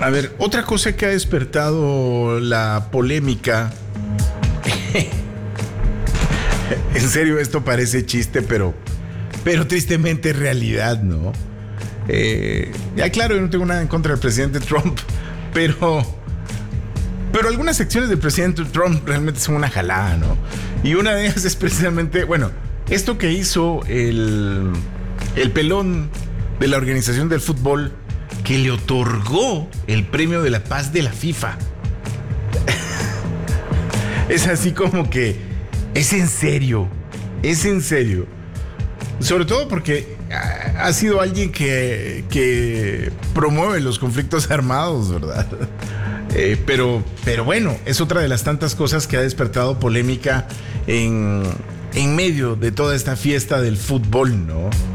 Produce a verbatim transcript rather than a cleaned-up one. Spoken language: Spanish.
A ver, otra cosa que ha despertado la polémica. En serio, esto parece chiste, pero, pero tristemente es realidad, ¿no? Eh, ya claro, yo no tengo nada en contra del presidente Trump, pero, pero algunas secciones del presidente Trump realmente son una jalada, ¿no? Y una de ellas es precisamente, bueno, esto que hizo el, el pelón de la Organización del Fútbol, que le otorgó el premio de la paz de la FIFA. Es así como que es en serio, es en serio. Sobre todo porque ha sido alguien que, que promueve los conflictos armados, ¿verdad? Eh, pero, pero bueno, es otra de las tantas cosas que ha despertado polémica en, en medio de toda esta fiesta del fútbol, ¿no?